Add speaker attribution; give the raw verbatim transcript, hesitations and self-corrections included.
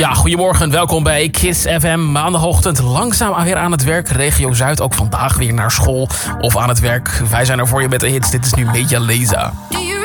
Speaker 1: Ja, goedemorgen. Welkom bij Kiss F M. Maandagochtend langzaam weer aan het werk. Regio Zuid ook vandaag weer naar school of aan het werk. Wij zijn er voor je met de hits. Dit is nu Media Leza.
Speaker 2: Do you